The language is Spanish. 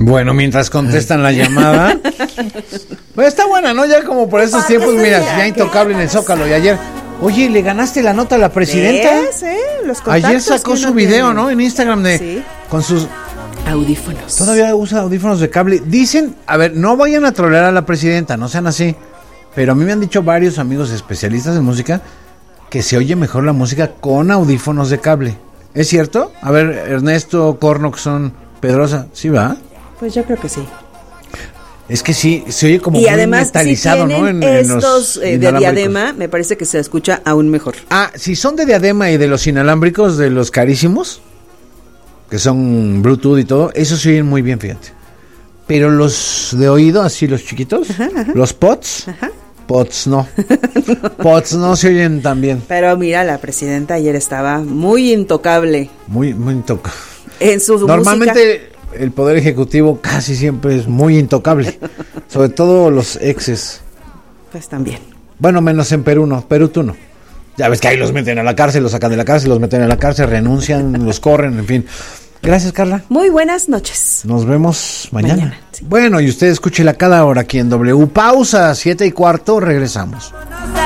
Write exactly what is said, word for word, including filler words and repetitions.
Bueno, mientras contestan la llamada. Pues está buena, ¿no? Ya como por estos tiempos, mira, ya intocable en el Zócalo. Y ayer, oye, ¿le ganaste la nota a la presidenta? ¿Ves, eh? Los ayer sacó su video, tiene. ¿no? En Instagram de sí. con sus audífonos. Todavía usa audífonos de cable. Dicen, a ver, no vayan a trolear a la presidenta, no sean así. Pero a mí me han dicho varios amigos especialistas en música que se oye mejor la música con audífonos de cable. ¿Es cierto? A ver, Ernesto, Cornoxon, Pedrosa, ¿sí va? Pues yo creo que sí. Es que sí, se oye como y muy además, metalizado, si ¿no? En, estos en eh, de diadema, me parece que se escucha aún mejor. Ah, si son de diadema y de los inalámbricos, de los carísimos, que son Bluetooth y todo, esos se oyen muy bien, fíjate. Pero los de oído, así los chiquitos, ajá, ajá. los pods, ajá. pods no. no, pods no se oyen tan bien. Pero mira, la presidenta ayer estaba muy intocable. Muy, muy intocable. En su Normalmente música. El poder ejecutivo casi siempre es muy intocable, sobre todo los exes. Pues también. Bueno, menos en Perú no, Perú tú no. Ya ves que ahí los meten a la cárcel, los sacan de la cárcel, los meten a la cárcel, renuncian, los corren, en fin. Gracias, Carla. Muy buenas noches. Nos vemos mañana. mañana sí. Bueno, y usted escúchela cada hora aquí en W. Pausa, siete y cuarto, regresamos.